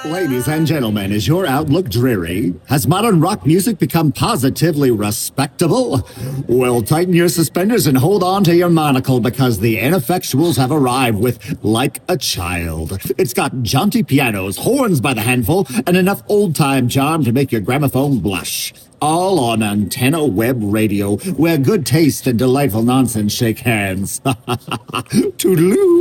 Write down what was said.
Ladies and gentlemen, is your outlook dreary? Has modern rock music become positively respectable? Well, tighten your suspenders and hold on to your monocle because the Ineffectuals have arrived with Like a Child. It's got jaunty pianos, horns by the handful, and enough old-time charm to make your gramophone blush. All on Antenna Web Radio, where good taste and delightful nonsense shake hands. Toodaloo!